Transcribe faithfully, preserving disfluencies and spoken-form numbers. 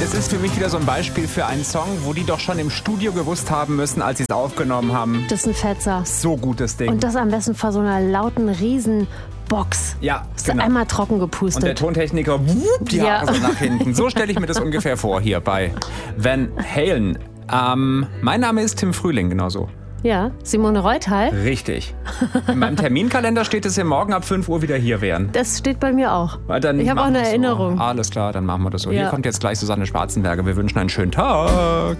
Das ist für mich wieder so ein Beispiel für einen Song, wo die doch schon im Studio gewusst haben müssen, als sie es aufgenommen haben. Das ist ein Fetzer. So gutes Ding. Und das am besten vor so einer lauten Riesenbox. Ja, ist genau. Einmal trocken gepustet. Und der Tontechniker, wupp, die Ja. Haare so nach hinten. So stelle ich mir das ungefähr vor hier bei Van Halen. Ähm, mein Name ist Tim Frühling, genauso. Ja, Simone Reuthal. Richtig. In meinem Terminkalender steht, dass wir morgen ab fünf Uhr wieder hier wären. Das steht bei mir auch. Dann ich habe auch eine so. Erinnerung. Alles klar, dann machen wir das so. Ja. Hier kommt jetzt gleich Susanne Schwarzenberger. Wir wünschen einen schönen Tag.